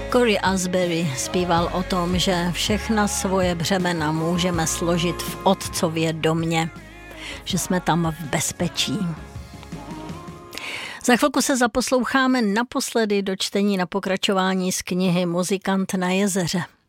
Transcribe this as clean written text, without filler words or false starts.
Cory Asbury zpíval o tom, že všechna svoje břemena můžeme složit v Otcově domě, že jsme tam v bezpečí. Za chvilku se zaposloucháme naposledy do čtení na pokračování z knihy Muzikant na jezeře.